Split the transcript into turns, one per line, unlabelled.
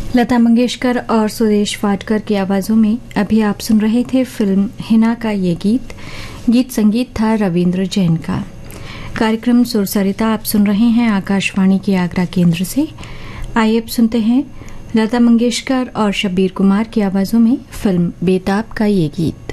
लता मंगेशकर और सुरेश वाडकर की आवाज़ों में अभी आप सुन रहे थे फिल्म हिना का ये गीत संगीत था रविंद्र जैन का। कार्यक्रम सुरसरिता आप सुन रहे हैं आकाशवाणी के आगरा केंद्र से। आइए अब सुनते हैं लता मंगेशकर और शब्बीर कुमार की आवाज़ों में फिल्म बेताब का ये गीत।